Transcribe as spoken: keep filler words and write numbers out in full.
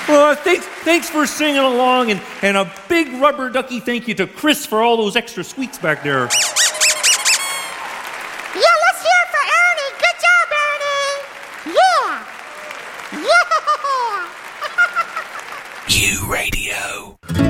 Well, thanks, thanks for singing along, and, and a big rubber ducky thank you to Chris for all those extra sweets back there. Yeah, let's hear it for Ernie. Good job, Ernie. Yeah. Yeah. Q Radio.